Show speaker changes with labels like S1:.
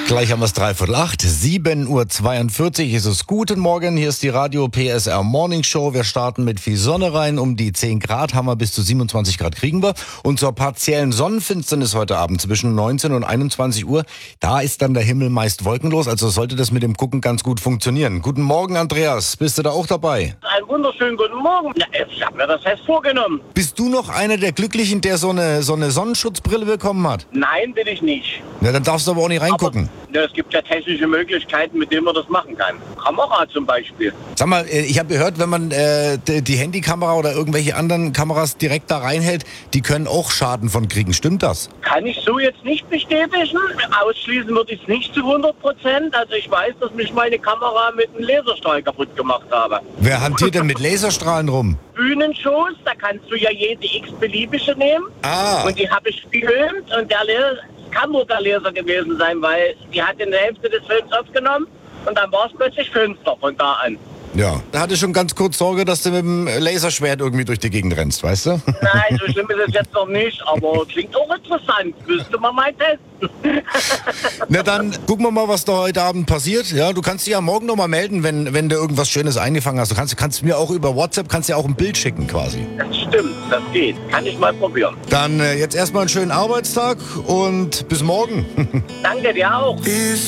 S1: Gleich haben wir es 7:45 7:42 ist es. Guten Morgen, hier ist die Radio PSR Morning Show. Wir starten mit viel Sonne rein. Um die 10 Grad haben wir, bis zu 27 Grad kriegen wir. Und zur partiellen Sonnenfinsternis heute Abend zwischen 19 und 21 Uhr, da ist dann der Himmel meist wolkenlos. Also sollte das mit dem Gucken ganz gut funktionieren. Guten Morgen, Andreas. Bist du da auch dabei?
S2: Einen wunderschönen guten Morgen. Ja, ich habe mir das fest vorgenommen.
S1: Bist du noch einer der Glücklichen, der so eine Sonnenschutzbrille bekommen hat?
S2: Nein, bin ich nicht.
S1: Ja, dann darfst du aber auch nicht reingucken.
S2: Ja, es gibt ja technische Möglichkeiten, mit denen man das machen kann. Kamera zum Beispiel.
S1: Sag mal, ich habe gehört, wenn man die Handykamera oder irgendwelche anderen Kameras direkt da reinhält, die können auch Schaden von kriegen. Stimmt das?
S2: Kann ich so jetzt nicht bestätigen. Ausschließen würde ich es nicht zu 100%. Also ich weiß, dass mich meine Kamera mit einem Laserstrahl kaputt gemacht habe.
S1: Wer hantiert denn mit Laserstrahlen rum?
S2: Bühnenshows, da kannst du ja jede x-beliebige nehmen.
S1: Ah.
S2: Und die habe ich gefilmt und der Laser, kann nur der Laser gewesen sein, weil die hat in der Hälfte des Films aufgenommen und dann war es plötzlich finster von da an.
S1: Ja. Da hatte ich schon ganz kurz Sorge, dass du mit dem Laserschwert irgendwie durch die Gegend rennst, weißt du?
S2: Nein, so schlimm ist es jetzt noch nicht, aber klingt auch interessant. Willst du mal testen?
S1: Na dann gucken wir mal, was da heute Abend passiert. Ja, du kannst dich ja morgen noch mal melden, wenn du irgendwas Schönes eingefangen hast. Du kannst mir auch über WhatsApp ja auch ein Bild schicken quasi.
S2: Das stimmt, das geht. Kann ich mal probieren.
S1: Dann jetzt erstmal einen schönen Arbeitstag und bis morgen.
S2: Danke dir auch.